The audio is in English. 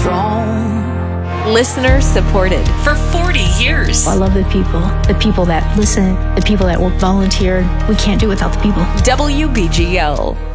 strong. Listener supported for 40 years. I love the people that listen, the people that will volunteer. We can't do it without the people. WBGL.